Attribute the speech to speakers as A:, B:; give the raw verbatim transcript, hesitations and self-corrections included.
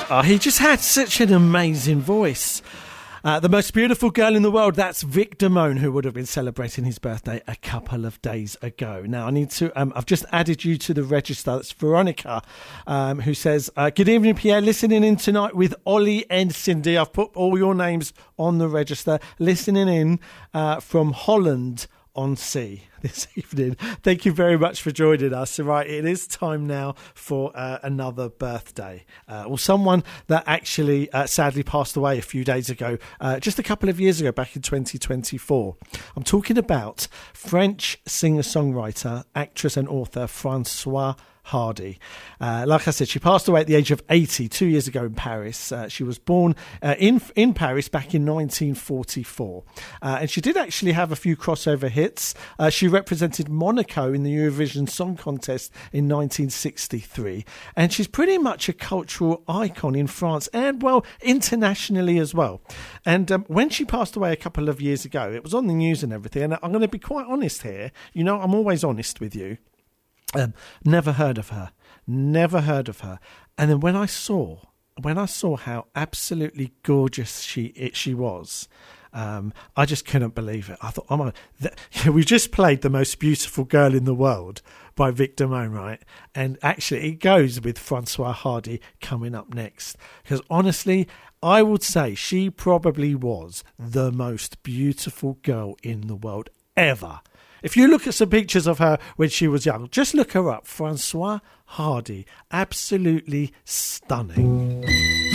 A: Oh, he just had such an amazing voice. Uh, the most beautiful girl in the world, that's Vic Damone, who would have been celebrating his birthday a couple of days ago. Now, I need to, um, I've just added you to the register. That's Veronica, um, who says, uh, good evening, Pierre, listening in tonight with Ollie and Cindy. I've put all your names on the register. Listening in uh, from Holland on Sea this evening. Thank you very much for joining us. Right, it is time now for uh, another birthday. Uh, well, someone that actually uh, sadly passed away a few days ago, uh, just a couple of years ago, back in twenty twenty-four. I'm talking about French singer-songwriter, actress and author Françoise Hardy. Uh, like I said, she passed away at the age of eighty two years ago in Paris. Uh, she was born uh, in in Paris back in nineteen forty-four. Uh, and she did actually have a few crossover hits. Uh, she represented Monaco in the Eurovision Song Contest in nineteen sixty-three. And she's pretty much a cultural icon in France and, well, internationally as well. And um, when she passed away a couple of years ago, it was on the news and everything. And I'm going to be quite honest here. You know, I'm always honest with you. Um, never heard of her, never heard of her. And then when I saw, when I saw how absolutely gorgeous she it, she was, um, I just couldn't believe it. I thought, oh my, th- we just played The Most Beautiful Girl in the World by Vic Damone, right? And actually, it goes with Françoise Hardy coming up next. Because honestly, I would say she probably was the most beautiful girl in the world ever. If you look at some pictures of her when she was young, just look her up. Françoise Hardy. Absolutely stunning.